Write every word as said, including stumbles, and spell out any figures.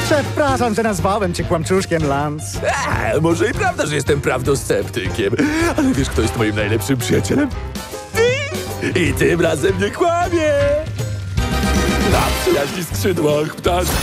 Przepraszam, że nazwałem cię kłamczuszkiem, Lance. Eee, może i prawda, że jestem prawdosceptykiem, ale wiesz, kto jest moim najlepszym przyjacielem? Ty! I tym razem nie kłamie! Na przyjaźni skrzydłach ptaszki.